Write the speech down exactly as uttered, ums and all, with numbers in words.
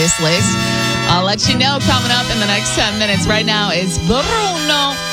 this list. I'll let you know coming up in the next ten minutes. Right now is Bruno